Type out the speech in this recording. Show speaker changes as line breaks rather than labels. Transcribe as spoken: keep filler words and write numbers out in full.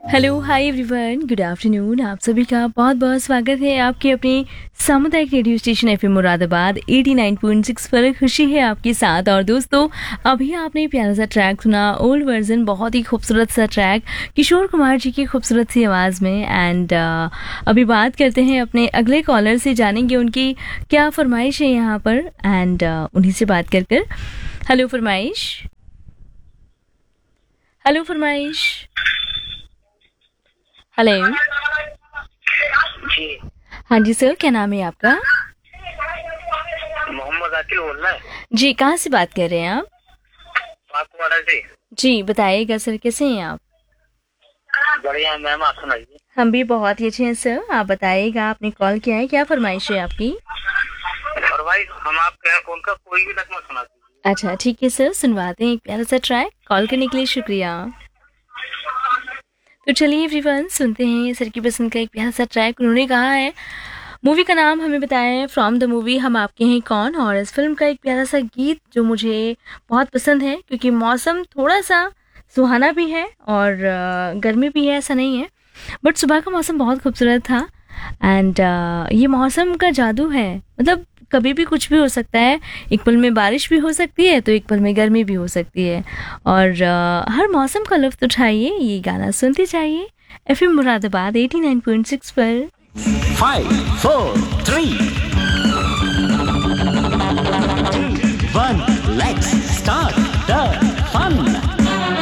Hello, hi everyone, good afternoon. आप सभी का बहुत बहुत स्वागत है आपके अपने सामुदायिक radio station FM Moradabad eighty nine point six पर। खुशी है आपके साथ। और दोस्तों, अभी आपने प्यारा सा ट्रैक सुना, ओल्ड वर्जन, बहुत ही खूबसूरत सा ट्रैक किशोर कुमार जी की खूबसूरत सी आवाज़ में। एंड अभी बात करते हैं अपने अगले कॉलर से, जानेंगे उनकी क्या फरमाइश है यहाँ पर। एंड उन्हीं से बात कर कर हेलो फरमाइश, हेलो फरमाइश, हेलो।
जी,
हाँ जी सर, क्या नाम है आपका?
मोहम्मद आकिल बोल रहा है।
जी, कहाँ से बात कर रहे हैं आप?
पाकुवाड़ा से।
जी बताइएगा सर, कैसे हैं आप?
बढ़िया मैम, आप सुनाइए।
हम भी बहुत ही अच्छे हैं सर। आप बताइएगा, आपने कॉल किया है, क्या फरमाइश है आपकी?
और भाई हम आपके यहाँ कौन का कोई भी नगमा सुना दीजिए।
अच्छा ठीक है सर, सुनवाते हैं एक प्यारा सा ट्रैक। कॉल करने के लिए शुक्रिया। तो चलिए एवरीवन, सुनते हैं सर की पसंद का एक प्यारा सा ट्रैक। उन्होंने कहा है, मूवी का नाम हमें बताया है फ्रॉम द मूवी हम आपके हैं कौन। और इस फिल्म का एक प्यारा सा गीत जो मुझे बहुत पसंद है, क्योंकि मौसम थोड़ा सा सुहाना भी है और अ, गर्मी भी है, ऐसा नहीं है, बट सुबह का मौसम बहुत खूबसूरत था। एंड ये मौसम का जादू है, मतलब कभी भी कुछ भी हो सकता है। एक पल में बारिश भी हो सकती है, तो एक पल में गर्मी भी हो सकती है। और अ, हर मौसम का लुत्फ उठाइए, ये गाना सुनते जाइए FM Moradabad eighty nine point six पर।
Five, four, three, two, one, let's